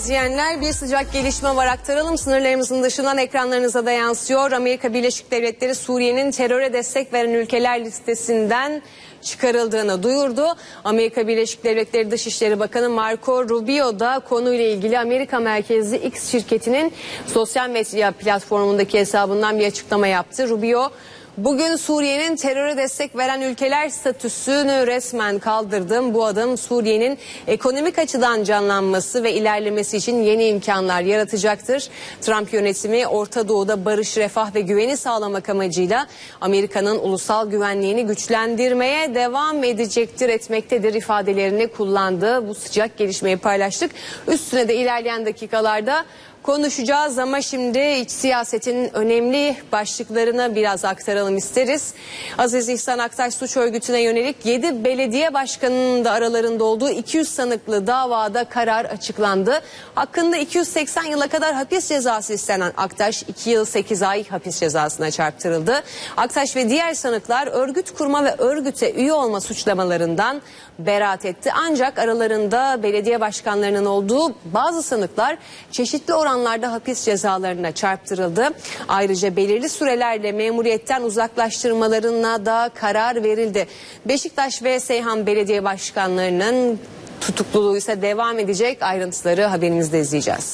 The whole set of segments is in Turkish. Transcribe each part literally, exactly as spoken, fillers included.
izleyenler, bir sıcak gelişme var, aktaralım. Sınırlarımızın dışından ekranlarınıza da yansıyor. Amerika Birleşik Devletleri Suriye'nin teröre destek veren ülkeler listesinden çıkarıldığını duyurdu. Amerika Birleşik Devletleri Dışişleri Bakanı Marco Rubio da konuyla ilgili Amerika merkezli X şirketinin sosyal medya platformundaki hesabından bir açıklama yaptı. Rubio, bugün Suriye'nin teröre destek veren ülkeler statüsünü resmen kaldırdım. Bu adım Suriye'nin ekonomik açıdan canlanması ve ilerlemesi için yeni imkanlar yaratacaktır. Trump yönetimi Orta Doğu'da barış, refah ve güveni sağlamak amacıyla Amerika'nın ulusal güvenliğini güçlendirmeye devam edecektir, etmektedir ifadelerini kullandı. Bu sıcak gelişmeyi paylaştık. Üstüne de ilerleyen dakikalarda konuşacağız ama şimdi iç siyasetin önemli başlıklarını biraz aktaralım isteriz. Aziz İhsan Aktaş suç örgütüne yönelik yedi belediye başkanının da aralarında olduğu iki yüz sanıklı davada karar açıklandı. Hakkında iki yüz seksen yıla kadar hapis cezası istenen Aktaş iki yıl sekiz ay hapis cezasına çarptırıldı. Aktaş ve diğer sanıklar örgüt kurma ve örgüte üye olma suçlamalarından beraat etti. Ancak aralarında belediye başkanlarının olduğu bazı sanıklar çeşitli oranlarda hapis cezalarına çarptırıldı. Ayrıca belirli sürelerle memuriyetten uzaklaştırmalarına da karar verildi. Beşiktaş ve Seyhan belediye başkanlarının tutukluluğu ise devam edecek. Ayrıntıları haberimizde izleyeceğiz.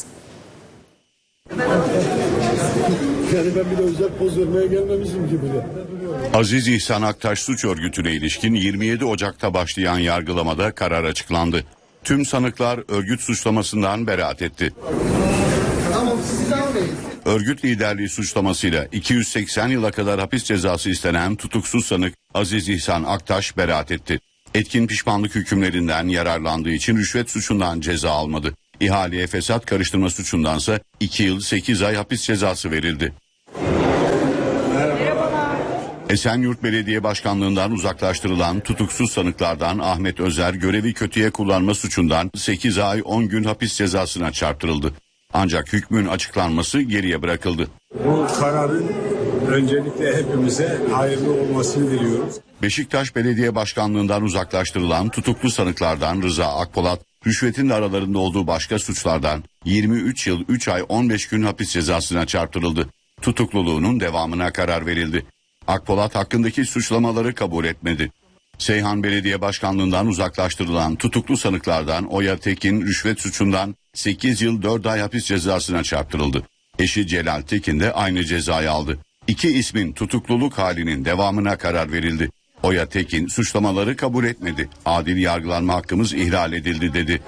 Yani ben bir de özel poz vermeye gelmemişim gibi. Aziz İhsan Aktaş suç örgütüne ilişkin yirmi yedi Ocak'ta başlayan yargılamada karar açıklandı. Tüm sanıklar örgüt suçlamasından beraat etti. Örgüt liderliği suçlamasıyla iki yüz seksen yıla kadar hapis cezası istenen tutuksuz sanık Aziz İhsan Aktaş beraat etti. Etkin pişmanlık hükümlerinden yararlandığı için rüşvet suçundan ceza almadı. İhaleye fesat karıştırma suçundansa iki yıl sekiz ay hapis cezası verildi. Esenyurt Belediye Başkanlığından uzaklaştırılan tutuksuz sanıklardan Ahmet Özer görevi kötüye kullanma suçundan sekiz ay on gün hapis cezasına çarptırıldı. Ancak hükmün açıklanması geriye bırakıldı. Bu kararın öncelikle hepimize hayırlı olmasını diliyoruz. Beşiktaş Belediye Başkanlığından uzaklaştırılan tutuklu sanıklardan Rıza Akpolat, rüşvetin de aralarında olduğu başka suçlardan yirmi üç yıl üç ay on beş gün hapis cezasına çarptırıldı. Tutukluluğunun devamına karar verildi. Akpolat hakkındaki suçlamaları kabul etmedi. Seyhan Belediye Başkanlığından uzaklaştırılan tutuklu sanıklardan Oya Tekin rüşvet suçundan sekiz yıl dört ay hapis cezasına çarptırıldı. Eşi Celal Tekin de aynı cezayı aldı. İki ismin tutukluluk halinin devamına karar verildi. Oya Tekin suçlamaları kabul etmedi. Adil yargılanma hakkımız ihlal edildi dedi.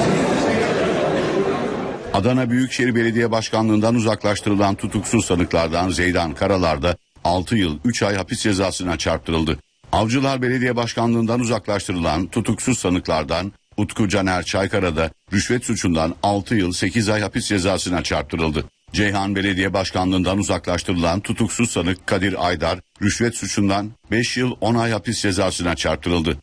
Adana Büyükşehir Belediye Başkanlığından uzaklaştırılan tutuksuz sanıklardan Zeydan Karalar da altı yıl üç ay hapis cezasına çarptırıldı. Avcılar Belediye Başkanlığından uzaklaştırılan tutuksuz sanıklardan Utku Caner Çaykara da rüşvet suçundan altı yıl sekiz ay hapis cezasına çarptırıldı. Ceyhan Belediye Başkanlığından uzaklaştırılan tutuksuz sanık Kadir Aydar rüşvet suçundan beş yıl on ay hapis cezasına çarptırıldı.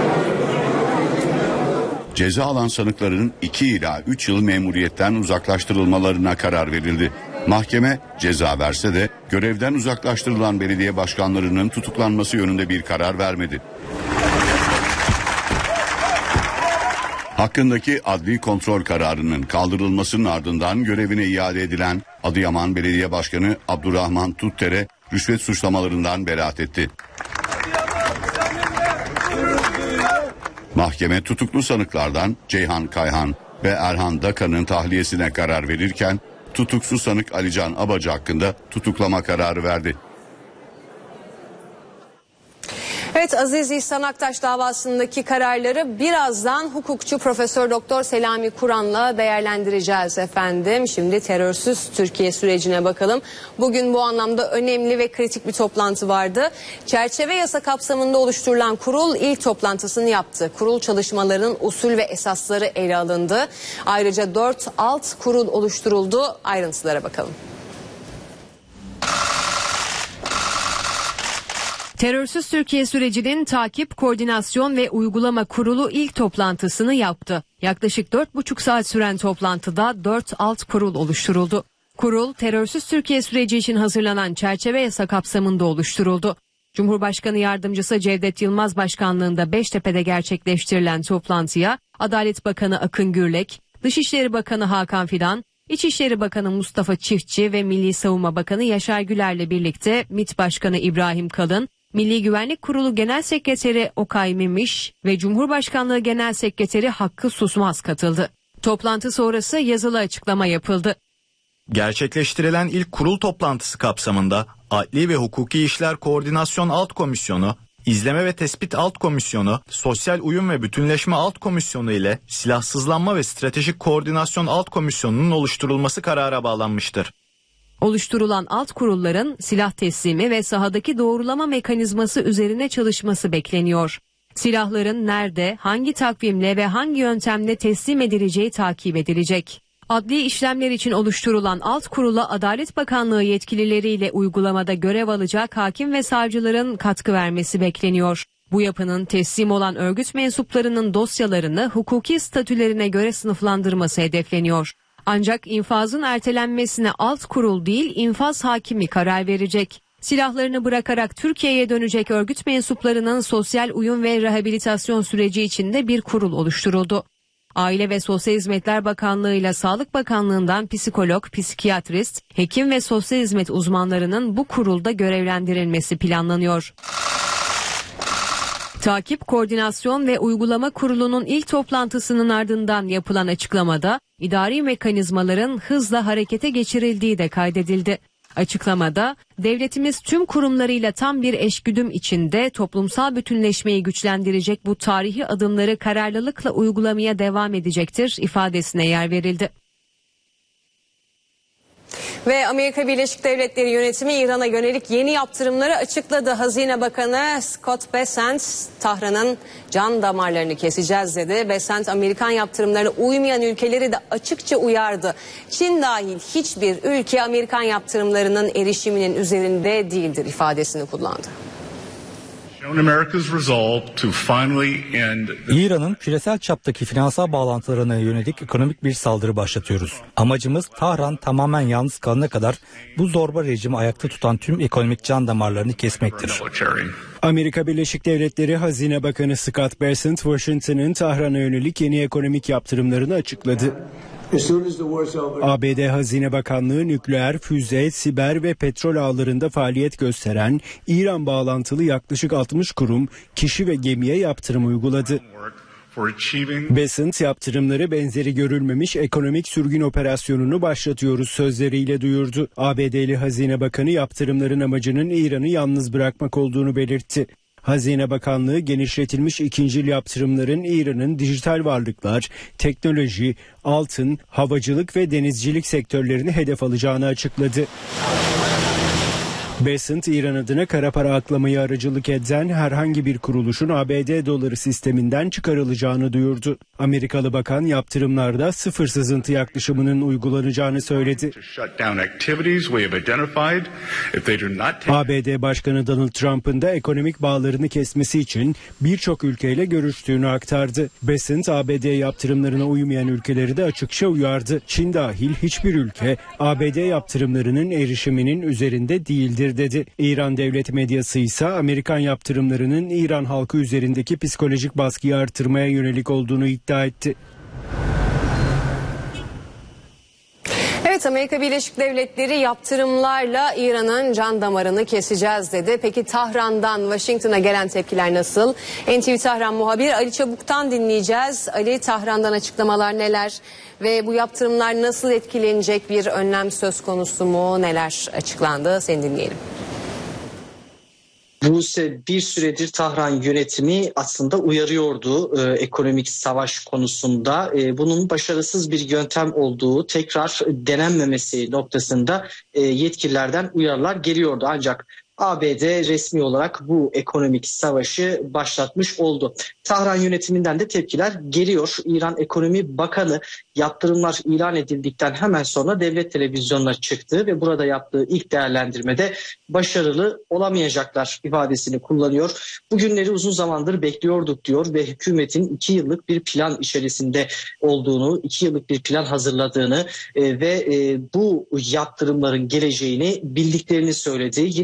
Ceza alan sanıkların iki ila üç yıl memuriyetten uzaklaştırılmalarına karar verildi. Mahkeme ceza verse de görevden uzaklaştırılan belediye başkanlarının tutuklanması yönünde bir karar vermedi. Hakkındaki adli kontrol kararının kaldırılmasının ardından görevine iade edilen Adıyaman Belediye Başkanı Abdurrahman Tuttere rüşvet suçlamalarından beraat etti. Mahkeme tutuklu sanıklardan Ceyhan Kayhan ve Erhan Dakan'ın tahliyesine karar verirken tutuksuz sanık Alican Abacı hakkında tutuklama kararı verdi. Evet, Aziz İhsan Aktaş davasındaki kararları birazdan hukukçu Profesör Doktor Selami Kur'an'la değerlendireceğiz efendim. Şimdi terörsüz Türkiye sürecine bakalım. Bugün bu anlamda önemli ve kritik bir toplantı vardı. Çerçeve yasa kapsamında oluşturulan kurul ilk toplantısını yaptı. Kurul çalışmalarının usul ve esasları ele alındı. Ayrıca dört alt kurul oluşturuldu. Ayrıntılara bakalım. Terörsüz Türkiye sürecinin takip, koordinasyon ve uygulama kurulu ilk toplantısını yaptı. Yaklaşık dört buçuk saat süren toplantıda dört alt kurul oluşturuldu. Kurul, terörsüz Türkiye süreci için hazırlanan çerçeve yasa kapsamında oluşturuldu. Cumhurbaşkanı Yardımcısı Cevdet Yılmaz başkanlığında Beştepe'de gerçekleştirilen toplantıya Adalet Bakanı Akın Gürlek, Dışişleri Bakanı Hakan Fidan, İçişleri Bakanı Mustafa Çiftçi ve Milli Savunma Bakanı Yaşar Güler'le birlikte MİT Başkanı İbrahim Kalın, Milli Güvenlik Kurulu Genel Sekreteri Okay Memiş ve Cumhurbaşkanlığı Genel Sekreteri Hakkı Susmaz katıldı. Toplantı sonrası yazılı açıklama yapıldı. Gerçekleştirilen ilk kurul toplantısı kapsamında Adli ve Hukuki İşler Koordinasyon Alt Komisyonu, İzleme ve Tespit Alt Komisyonu, Sosyal Uyum ve Bütünleşme Alt Komisyonu ile Silahsızlanma ve Stratejik Koordinasyon Alt Komisyonu'nun oluşturulması karara bağlanmıştır. Oluşturulan alt kurulların silah teslimi ve sahadaki doğrulama mekanizması üzerine çalışması bekleniyor. Silahların nerede, hangi takvimle ve hangi yöntemle teslim edileceği takip edilecek. Adli işlemler için oluşturulan alt kurula Adalet Bakanlığı yetkilileriyle uygulamada görev alacak hakim ve savcıların katkı vermesi bekleniyor. Bu yapının teslim olan örgüt mensuplarının dosyalarını hukuki statülerine göre sınıflandırması hedefleniyor. Ancak infazın ertelenmesine alt kurul değil, infaz hakimi karar verecek. Silahlarını bırakarak Türkiye'ye dönecek örgüt mensuplarının sosyal uyum ve rehabilitasyon süreci içinde bir kurul oluşturuldu. Aile ve Sosyal Hizmetler Bakanlığı ile Sağlık Bakanlığı'ndan psikolog, psikiyatrist, hekim ve sosyal hizmet uzmanlarının bu kurulda görevlendirilmesi planlanıyor. Takip, Koordinasyon ve Uygulama Kurulu'nun ilk toplantısının ardından yapılan açıklamada idari mekanizmaların hızla harekete geçirildiği de kaydedildi. Açıklamada devletimiz tüm kurumlarıyla tam bir eşgüdüm içinde toplumsal bütünleşmeyi güçlendirecek bu tarihi adımları kararlılıkla uygulamaya devam edecektir ifadesine yer verildi. Ve Amerika Birleşik Devletleri yönetimi İran'a yönelik yeni yaptırımları açıkladı. Hazine Bakanı Scott Bessent, Tahran'ın can damarlarını keseceğiz dedi. Bessent, Amerikan yaptırımlarına uymayan ülkeleri de açıkça uyardı. Çin dahil hiçbir ülke Amerikan yaptırımlarının erişiminin üzerinde değildir ifadesini kullandı. İran'ın küresel çaptaki finansal bağlantılarına yönelik ekonomik bir saldırı başlatıyoruz. Amacımız Tahran tamamen yalnız kalana kadar bu zorba rejimi ayakta tutan tüm ekonomik can damarlarını kesmektir. Amerika Birleşik Devletleri Hazine Bakanı Scott Bessent, Washington'ın Tahran'a yönelik yeni ekonomik yaptırımlarını açıkladı. A B D Hazine Bakanlığı nükleer, füze, siber ve petrol ağlarında faaliyet gösteren İran bağlantılı yaklaşık altmış kurum, kişi ve gemiye yaptırım uyguladı. Bessent, yaptırımları benzeri görülmemiş ekonomik sürgün operasyonunu başlatıyoruz sözleriyle duyurdu. A B D'li Hazine Bakanı yaptırımların amacının İran'ı yalnız bırakmak olduğunu belirtti. Hazine Bakanlığı genişletilmiş ikincil yaptırımların İran'ın dijital varlıklar, teknoloji, altın, havacılık ve denizcilik sektörlerini hedef alacağını açıkladı. Bessent, İran adına kara para aklamayı aracılık eden herhangi bir kuruluşun A B D doları sisteminden çıkarılacağını duyurdu. Amerikalı bakan yaptırımlarda sıfır sızıntı yaklaşımının uygulanacağını söyledi. A B D Başkanı Donald Trump'ın da ekonomik bağlarını kesmesi için birçok ülkeyle görüştüğünü aktardı. Bessent, A B D yaptırımlarına uymayan ülkeleri de açıkça uyardı. Çin dahil hiçbir ülke A B D yaptırımlarının erişiminin üzerinde değildir dedi. İran devlet medyası ise Amerikan yaptırımlarının İran halkı üzerindeki psikolojik baskıyı artırmaya yönelik olduğunu iddia etti. Evet, Amerika Birleşik Devletleri yaptırımlarla İran'ın can damarını keseceğiz dedi. Peki Tahran'dan Washington'a gelen tepkiler nasıl? N T V Tahran muhabiri Ali Çabuk'tan dinleyeceğiz. Ali, Tahran'dan açıklamalar neler ve bu yaptırımlar nasıl etkilenecek, bir önlem söz konusu mu, neler açıklandı, seni dinleyelim. Bu bir süredir Tahran yönetimi aslında uyarıyordu e, ekonomik savaş konusunda. E, bunun başarısız bir yöntem olduğu, tekrar denenmemesi noktasında e, yetkililerden uyarılar geliyordu. Ancak A B D resmi olarak bu ekonomik savaşı başlatmış oldu. Tahran yönetiminden de tepkiler geliyor. İran Ekonomi Bakanı yaptırımlar ilan edildikten hemen sonra devlet televizyonuna çıktı ve burada yaptığı ilk değerlendirmede başarılı olamayacaklar ifadesini kullanıyor. Bu günleri uzun zamandır bekliyorduk diyor ve hükümetin iki yıllık bir plan içerisinde olduğunu, iki yıllık bir plan hazırladığını e, ve e, bu yaptırımların geleceğini bildiklerini söyledi. Yine İran'ın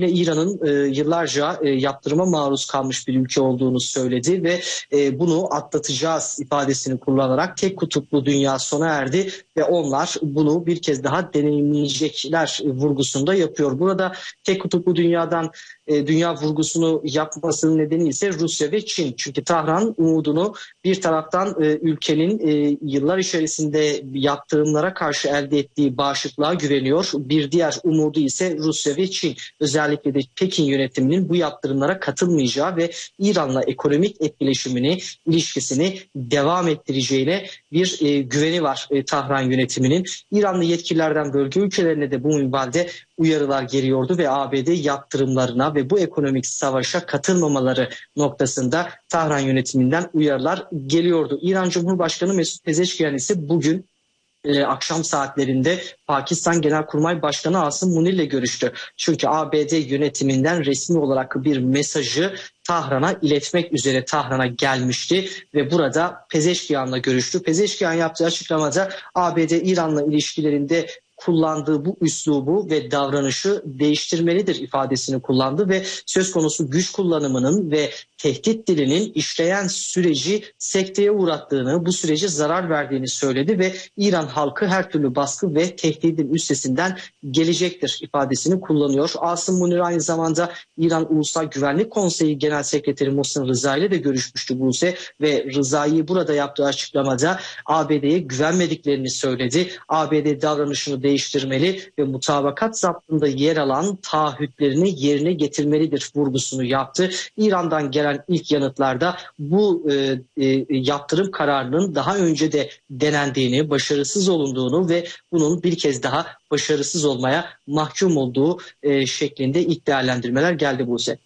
İran'ın e, yıllarca e, yaptırıma maruz kalmış bir ülke olduğunu söyledi ve e, bunu atlatacağız ifadesini kullanarak tek kutuplu dünya sona erdi ve onlar bunu bir kez daha deneyimleyecekler vurgusunu da yapıyor. Burada tek kutuplu dünyadan e, dünya vurgusunu yapmasının nedeni ise Rusya ve Çin. Çünkü Tahran umudunu bir taraftan e, ülkenin e, yıllar içerisinde yaptırımlara karşı elde ettiği bağışıklığa güveniyor. Bir diğer umudu ise Rusya ve Çin. Özellikle de Pekin yönetiminin bu yaptırımlara katılmayacağı ve İran'la ekonomik etkileşimini, ilişkisini devam ettireceğine bir e, güveni var e, Tahran yönetiminin. İranlı yetkililerden bölge ülkelerine de bu minvalde uyarılar geliyordu ve A B D yaptırımlarına ve bu ekonomik savaşa katılmamaları noktasında Tahran yönetiminden uyarılar geliyordu. İran Cumhurbaşkanı Mesut Pezeşkian ise bugün e, akşam saatlerinde Pakistan Genelkurmay Başkanı Asım Munir'le görüştü. Çünkü A B D yönetiminden resmi olarak bir mesajı Tahran'a iletmek üzere Tahran'a gelmişti ve burada Pezeşkian'la görüştü. Pezeşkian yaptığı açıklamada A B D İran'la ilişkilerinde kullandığı bu üslubu ve davranışı değiştirmelidir ifadesini kullandı ve söz konusu güç kullanımının ve tehdit dilinin işleyen süreci sekteye uğrattığını, bu sürece zarar verdiğini söyledi ve İran halkı her türlü baskı ve tehdidin üstesinden gelecektir ifadesini kullanıyor. Asım Munir aynı zamanda İran Ulusal Güvenlik Konseyi Genel Sekreteri Mohsen Rıza ile de görüşmüştü Buse ve Rıza'yı burada yaptığı açıklamada A B D'ye güvenmediklerini söyledi. A B D davranışını değiştirmeli ve mutabakat zaptında yer alan taahhütlerini yerine getirmelidir vurgusunu yaptı. İran'dan gelen ilk yanıtlarda bu e, e, yaptırım kararının daha önce de denendiğini, başarısız olunduğunu ve bunun bir kez daha başarısız olmaya mahkum olduğu e, şeklinde ilk değerlendirmeler geldi Buse.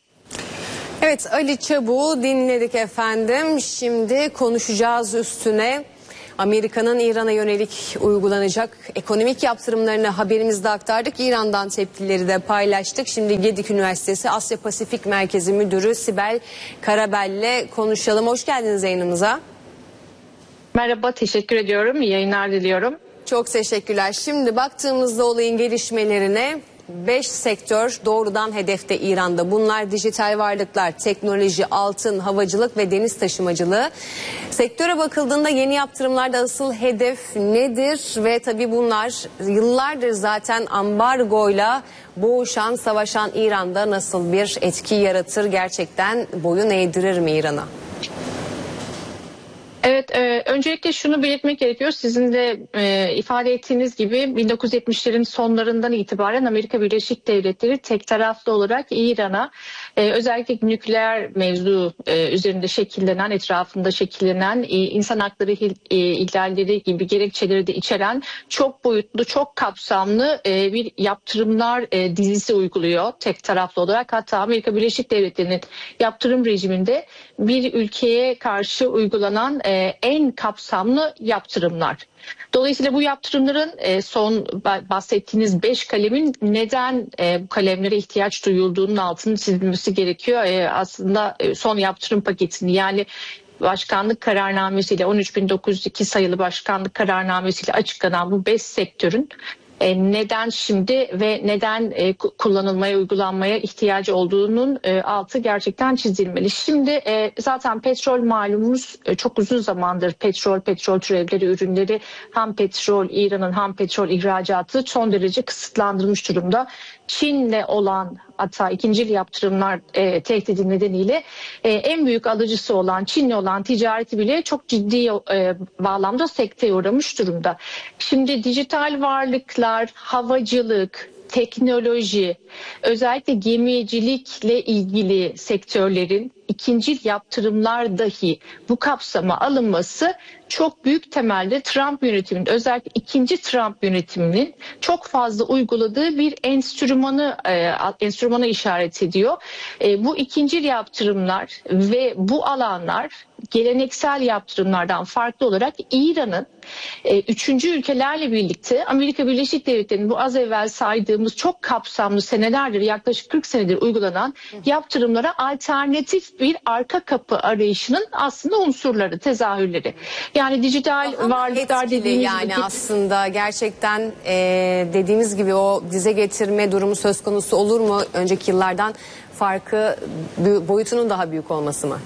Evet, Ali Çabuk'u dinledik efendim. Şimdi konuşacağız üstüne. Amerika'nın İran'a yönelik uygulanacak ekonomik yaptırımlarını haberimizde aktardık. İran'dan tepkileri de paylaştık. Şimdi Gedik Üniversitesi Asya Pasifik Merkezi Müdürü Sibel Karabel'le konuşalım. Hoş geldiniz yayınımıza. Merhaba, teşekkür ediyorum. İyi yayınlar diliyorum. Çok teşekkürler. Şimdi baktığımızda olayın gelişmelerine beş sektör doğrudan hedefte İran'da. Bunlar dijital varlıklar, teknoloji, altın, havacılık ve deniz taşımacılığı. Sektöre bakıldığında yeni yaptırımlarda asıl hedef nedir? Ve tabii bunlar yıllardır zaten ambargoyla boğuşan, savaşan İran'da nasıl bir etki yaratır? Gerçekten boyun eğdirir mi İran'a? Evet, e, öncelikle şunu belirtmek gerekiyor. Sizin de e, ifade ettiğiniz gibi bin dokuz yüz yetmişlerin sonlarından itibaren Amerika Birleşik Devletleri tek taraflı olarak İran'a e, özellikle nükleer mevzu e, üzerinde şekillenen, etrafında şekillenen e, insan hakları e, ihlalleri gibi gerekçeleri de içeren çok boyutlu, çok kapsamlı e, bir yaptırımlar e, dizisi uyguluyor tek taraflı olarak. Hatta Amerika Birleşik Devletleri'nin yaptırım rejiminde bir ülkeye karşı uygulanan e, en kapsamlı yaptırımlar. Dolayısıyla bu yaptırımların son bahsettiğiniz beş kalemin neden bu kalemlere ihtiyaç duyulduğunun altını çizilmesi gerekiyor. Aslında son yaptırım paketini, yani başkanlık kararnamesiyle on üç bin dokuz yüz iki sayılı başkanlık kararnamesiyle açıklanan bu beş sektörün neden şimdi ve neden kullanılmaya, uygulanmaya ihtiyacı olduğunun altı gerçekten çizilmeli. Şimdi zaten petrol malumunuz çok uzun zamandır petrol, petrol türevleri, ürünleri, ham petrol, İran'ın ham petrol ihracatı son derece kısıtlandırılmış durumda. Çin'le olan, hatta ikincil yaptırımlar e, tehdidi nedeniyle e, en büyük alıcısı olan Çin'le olan ticareti bile çok ciddi e, bağlamda sekteye uğramış durumda. Şimdi dijital varlıklar, havacılık, teknoloji, özellikle gemicilikle ilgili sektörlerin ikincil yaptırımlar dahi bu kapsama alınması çok büyük temelde Trump yönetiminin, özellikle ikinci Trump yönetiminin çok fazla uyguladığı bir enstrümanı e, enstrümana işaret ediyor. E, bu ikincil yaptırımlar ve bu alanlar geleneksel yaptırımlardan farklı olarak İran'ın e, üçüncü ülkelerle birlikte Amerika Birleşik Devletleri'nin bu az evvel saydığımız çok kapsamlı, senelerdir, yaklaşık kırk senedir uygulanan yaptırımlara alternatif bir arka kapı arayışının aslında unsurları, tezahürleri. Yani dijital Daha varlıklar etkili dediğimiz yani vakit, aslında gerçekten e, dediğimiz gibi o dize getirme durumu söz konusu olur mu? Önceki yıllardan farkı boyutunun daha büyük olması mı?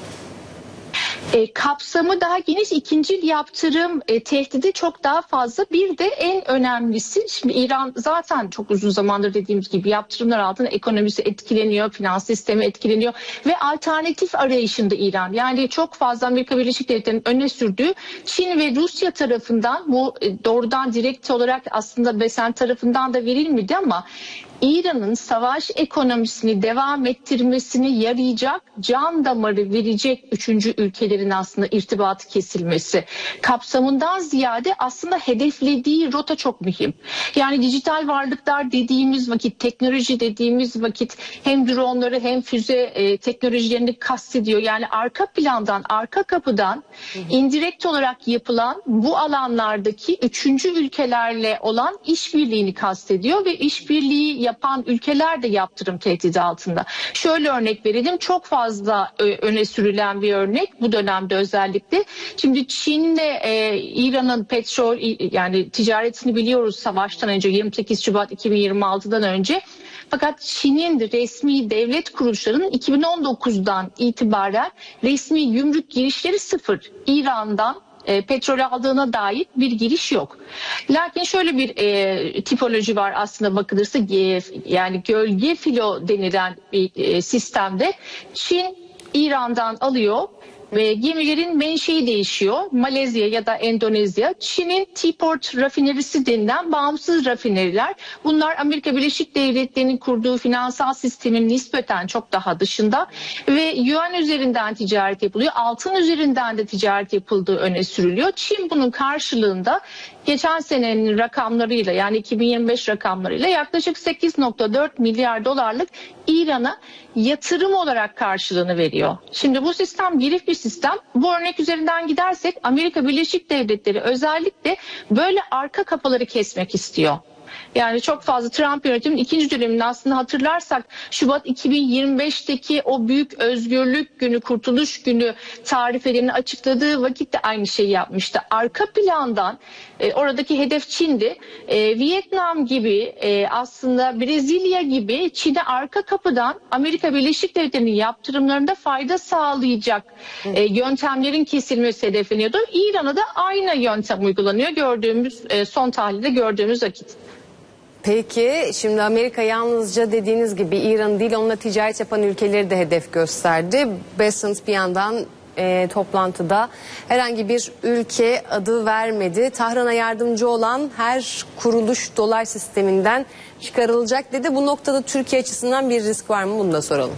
E, kapsamı daha geniş, ikincil yaptırım e, tehdidi çok daha fazla. Bir de en önemlisi, şimdi İran zaten çok uzun zamandır dediğimiz gibi yaptırımlar altında ekonomisi etkileniyor, finans sistemi etkileniyor ve alternatif arayışında İran. Yani çok fazla Amerika Birleşik Devletleri'nin öne sürdüğü Çin ve Rusya tarafından, bu e, doğrudan direkt olarak aslında Besen tarafından da verilmedi ama İran'ın savaş ekonomisini devam ettirmesini yarayacak, can damarı verecek üçüncü ülkelerin aslında irtibatı kesilmesi. Kapsamından ziyade aslında hedeflediği rota çok mühim. Yani dijital varlıklar dediğimiz vakit, teknoloji dediğimiz vakit hem dronları hem füze e, teknolojilerini kastediyor. Yani arka plandan, arka kapıdan indirekt olarak yapılan bu alanlardaki üçüncü ülkelerle olan işbirliğini kastediyor ve işbirliği yapan ülkeler de yaptırım tehdidi altında. Şöyle örnek verelim, çok fazla öne sürülen bir örnek bu dönemde özellikle. Şimdi Çin'le e, İran'ın petrol yani ticaretini biliyoruz savaştan önce, yirmi sekiz Şubat iki bin yirmi altıdan önce. Fakat Çin'in resmi devlet kuruluşlarının iki bin on dokuzdan itibaren resmi gümrük girişleri sıfır. İran'dan E, petrol aldığına dair bir giriş yok. Lakin şöyle bir e, tipoloji var aslında bakılırsa, e, yani gölge filo denilen bir e, sistemde Çin İran'dan alıyor ve gemilerin menşei değişiyor. Malezya ya da Endonezya, Çin'in T-Port rafinerisi denilen bağımsız rafineriler. Bunlar Amerika Birleşik Devletleri'nin kurduğu finansal sistemin nispeten çok daha dışında ve yuan üzerinden ticaret yapılıyor. Altın üzerinden de ticaret yapıldığı öne sürülüyor. Çin bunun karşılığında geçen senenin rakamlarıyla, yani iki bin yirmi beş rakamlarıyla yaklaşık sekiz nokta dört milyar dolarlık İran'a yatırım olarak karşılığını veriyor. Şimdi bu sistem girif bir sistem. Bu örnek üzerinden gidersek Amerika Birleşik Devletleri özellikle böyle arka kapıları kesmek istiyor. Yani çok fazla Trump yönetiminin ikinci dönemini aslında hatırlarsak Şubat iki bin yirmi beşteki o büyük özgürlük günü, kurtuluş günü tarifelerini açıkladığı vakitte aynı şeyi yapmıştı. Arka plandan e, oradaki hedef Çin'di. E, Vietnam gibi e, aslında Brezilya gibi Çin'e arka kapıdan Amerika Birleşik Devletleri'nin yaptırımlarında fayda sağlayacak e, yöntemlerin kesilmesi hedefleniyordu. İran'a da aynı yöntem uygulanıyor gördüğümüz e, son tahlilde gördüğümüz vakit. Peki şimdi Amerika yalnızca dediğiniz gibi İran değil, onunla ticaret yapan ülkeleri de hedef gösterdi. Bessent bir yandan e, toplantıda herhangi bir ülke adı vermedi. Tahran'a yardımcı olan her kuruluş dolar sisteminden çıkarılacak dedi. Bu noktada Türkiye açısından bir risk var mı? Bunu da soralım.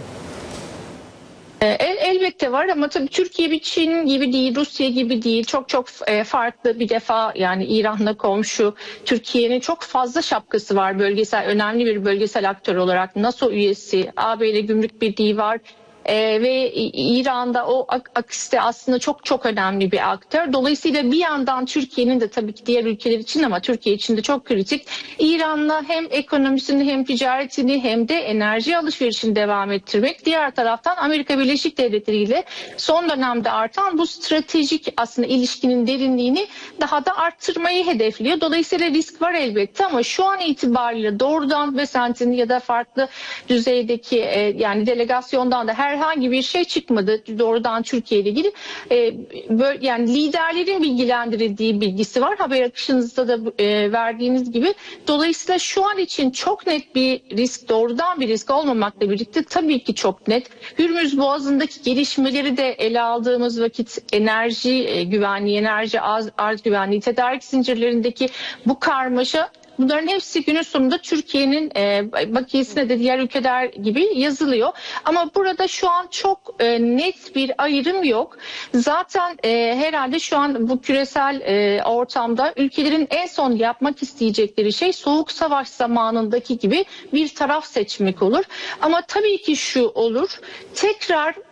El, elbette var ama tabii Türkiye bir Çin gibi değil, Rusya gibi değil. Çok çok e, farklı bir defa, yani İran'la komşu. Türkiye'nin çok fazla şapkası var bölgesel, önemli bir bölgesel aktör olarak. NATO üyesi, A B ile gümrük birliği var. Ee, ve İran'da o ak- akiste aslında çok çok önemli bir aktör. Dolayısıyla bir yandan Türkiye'nin de tabii ki diğer ülkeler için ama Türkiye için de çok kritik. İran'la hem ekonomisini hem ticaretini hem de enerji alışverişini devam ettirmek. Diğer taraftan Amerika Birleşik Devletleri ile son dönemde artan bu stratejik aslında ilişkinin derinliğini daha da arttırmayı hedefliyor. Dolayısıyla risk var elbette ama şu an itibariyle doğrudan Besent'in ya da farklı düzeydeki e, yani delegasyondan da her herhangi bir şey çıkmadı doğrudan Türkiye ile ilgili. E, böyle, yani liderlerin bilgilendirildiği bilgisi var. Haber akışınızda da e, verdiğiniz gibi. Dolayısıyla şu an için çok net bir risk, doğrudan bir risk olmamakla birlikte tabii ki çok net. Hürmüz Boğazı'ndaki gelişmeleri de ele aldığımız vakit enerji e, güvenliği, enerji arz, arz güvenliği, tedarik zincirlerindeki bu karmaşa, bunların hepsi günün sonunda Türkiye'nin e, bakiyesine de diğer ülkeler gibi yazılıyor. Ama burada şu an çok e, net bir ayrım yok. Zaten e, herhalde şu an bu küresel e, ortamda ülkelerin en son yapmak isteyecekleri şey Soğuk Savaş zamanındaki gibi bir taraf seçmek olur. Ama tabii ki şu olur, tekrar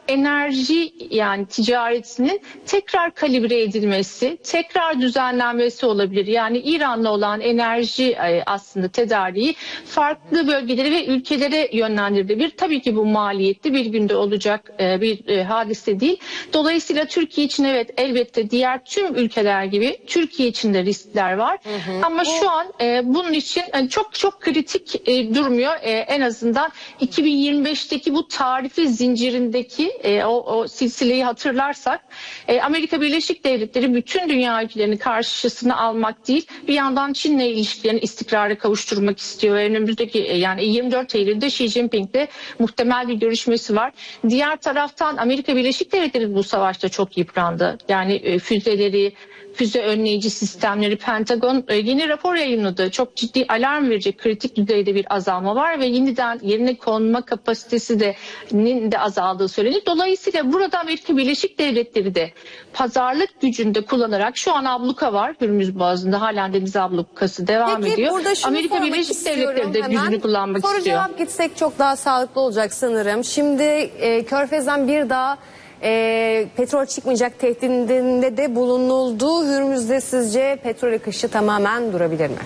enerji yani ticaretinin tekrar kalibre edilmesi, tekrar düzenlenmesi olabilir. Yani İran'la olan enerji aslında tedariği farklı bölgelere ve ülkelere yönlendirilebilir. Tabii ki bu maliyetli, bir günde olacak bir hadise değil. Dolayısıyla Türkiye için evet elbette diğer tüm ülkeler gibi Türkiye için de riskler var. Hı hı. Ama şu an bunun için çok çok kritik durmuyor. En azından iki bin yirmi beşteki bu tarifi zincirindeki E, o, o silsileyi hatırlarsak e, Amerika Birleşik Devletleri bütün dünya ülkelerini karşısına almak değil, bir yandan Çin'le ilişkilerini istikrara kavuşturmak istiyor. Önümüzdeki e, yani yirmi dört Eylül'de Xi Jinping'le muhtemel bir görüşmesi var. Diğer taraftan Amerika Birleşik Devletleri bu savaşta çok yıprandı. Yani e, füzeleri, füze önleyici sistemleri, Pentagon e, yeni rapor yayınladı. Çok ciddi alarm verecek kritik düzeyde bir azalma var ve yeniden yerine konma kapasitesi de, de azaldığı söyleniyor. Dolayısıyla burada Amerika Birleşik Devletleri de pazarlık gücünde kullanarak şu an abluka var. Hürmüz Boğazı'nda halen deniz ablukası devam Peki, ediyor. Amerika Birleşik Devletleri de gücünü kullanmak Soru istiyor. cevap gitsek çok daha sağlıklı olacak sanırım. Şimdi e, Körfez'den bir daha e, petrol çıkmayacak tehdidinde de bulunuldu. Hürmüz'de sizce petrol akışı tamamen durabilir mi?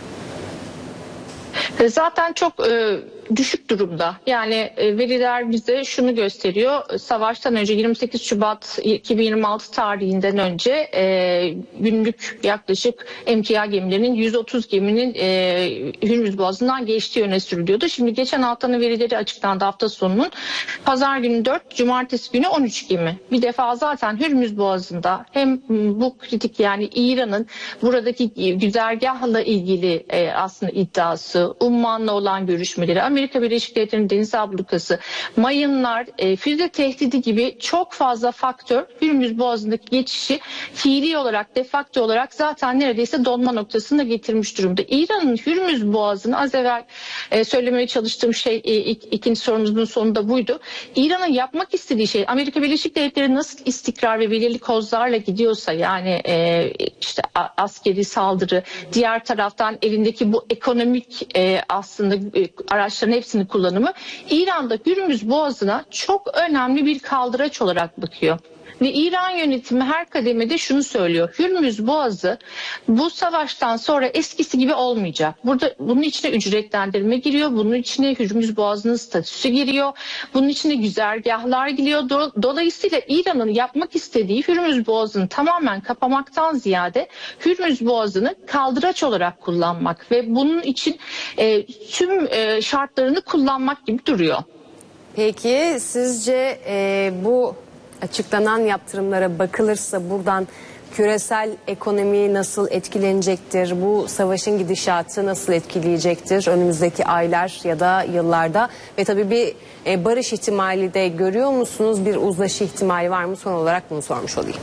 Zaten çok e, düşük durumda. Yani e, veriler bize şunu gösteriyor. Savaştan önce yirmi sekiz Şubat iki bin yirmi altı tarihinden önce e, günlük yaklaşık emtia gemilerinin yüz otuz geminin e, Hürmüz Boğazı'ndan geçtiği öne sürülüyordu. Şimdi geçen haftanın verileri açıklandı hafta sonunun. Pazar günü dört, cumartesi günü on üç gemi. Bir defa zaten Hürmüz Boğazı'nda hem bu kritik yani İran'ın buradaki güzergahla ilgili e, aslında iddiası, Umman'la olan görüşmeleri, Amerika Birleşik Devletleri'nin deniz ablukası, mayınlar, e, füze tehdidi gibi çok fazla faktör Hürmüz Boğazı'ndaki geçişi fiili olarak, defakto olarak zaten neredeyse donma noktasına getirmiş durumda. İran'ın Hürmüz Boğazı'nı az evvel e, söylemeye çalıştığım şey e, ik, ikinci sorumuzun sonunda buydu. İran'ın yapmak istediği şey Amerika Birleşik Devletleri nasıl istikrar ve belirli kozlarla gidiyorsa yani e, işte askeri saldırı, diğer taraftan elindeki bu ekonomik e, aslında e, araçların hepsini kullanımı İran'da Hürmüz Boğazı'na çok önemli bir kaldıraç olarak bakıyor. Ve İran yönetimi her kademede şunu söylüyor. Hürmüz Boğazı bu savaştan sonra eskisi gibi olmayacak. Burada bunun içine ücretlendirme giriyor. Bunun içine Hürmüz Boğazı'nın statüsü giriyor. Bunun içine güzergahlar giriyor. Dolayısıyla İran'ın yapmak istediği Hürmüz Boğazı'nı tamamen kapamaktan ziyade Hürmüz Boğazı'nı kaldıraç olarak kullanmak ve bunun için e, tüm e, şartlarını kullanmak gibi duruyor. Peki sizce e, bu açıklanan yaptırımlara bakılırsa buradan küresel ekonomi nasıl etkilenecektir? Bu savaşın gidişatı nasıl etkileyecektir önümüzdeki aylar ya da yıllarda? Ve tabii bir e, barış ihtimali de görüyor musunuz? Bir uzlaşı ihtimali var mı? Son olarak bunu sormuş olayım.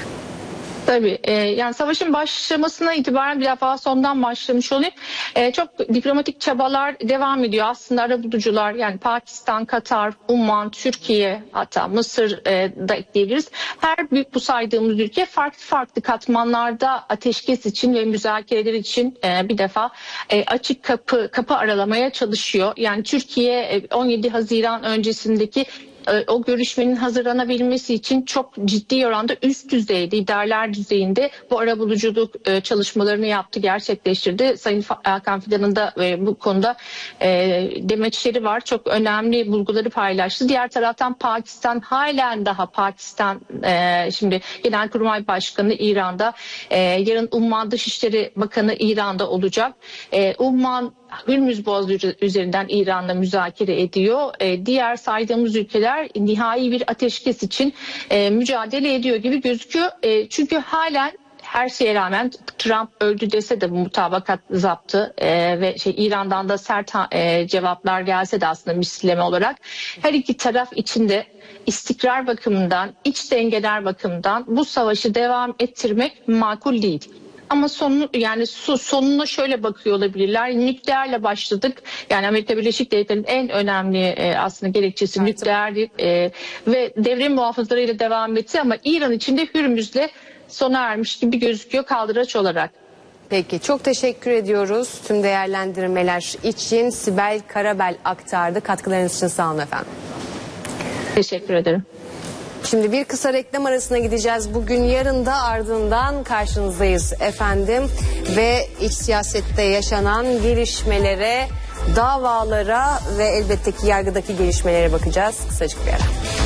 Tabii e, yani savaşın başlamasına itibaren bir defa sondan başlamış olayım. E, çok diplomatik çabalar devam ediyor. Aslında arabulucular yani Pakistan, Katar, Umman, Türkiye hatta Mısır e, da ekleyebiliriz. Her büyük bu saydığımız ülke farklı farklı katmanlarda ateşkes için ve müzakereler için e, bir defa e, açık kapı kapı aralamaya çalışıyor. Yani Türkiye e, on yedi Haziran öncesindeki o görüşmenin hazırlanabilmesi için çok ciddi oranda üst düzeyde, liderler düzeyinde bu arabuluculuk çalışmalarını yaptı, gerçekleştirdi. Sayın Hakan Fidan'ın da bu konuda demeçleri var. Çok önemli bulguları paylaştı. Diğer taraftan Pakistan halen daha Pakistan şimdi Genelkurmay Başkanı İran'da, yarın Umman Dışişleri Bakanı İran'da olacak. Umman Hürmüz Boğazı üzerinden İran'la müzakere ediyor. E, diğer saydığımız ülkeler nihai bir ateşkes için e, mücadele ediyor gibi gözüküyor. E, çünkü halen her şeye rağmen Trump öldü dese de bu mutabakat zaptı e, ve şey İran'dan da sert e, cevaplar gelse de aslında misilleme olarak her iki taraf içinde istikrar bakımından, iç dengeler bakımından bu savaşı devam ettirmek makul değil. Ama sonu yani sonuna şöyle bakıyor olabilirler. Nükleerle başladık. Yani Amerika Birleşik Devletleri'nin en önemli e, aslında gerekçesi evet. nükleerdi e, ve devrim muhafızlarıyla devam etti ama İran içinde Hürmüz'le sona ermiş gibi gözüküyor kaldıraç olarak. Peki çok teşekkür ediyoruz tüm değerlendirmeler için. Sibel Karabel aktardı. Katkılarınız için sağ olun efendim. Teşekkür ederim. Şimdi bir kısa reklam arasına gideceğiz. Bugün yarın da ardından karşınızdayız efendim. Ve iç siyasette yaşanan gelişmelere, davalara ve elbette ki yargıdaki gelişmelere bakacağız. Kısacık bir ara.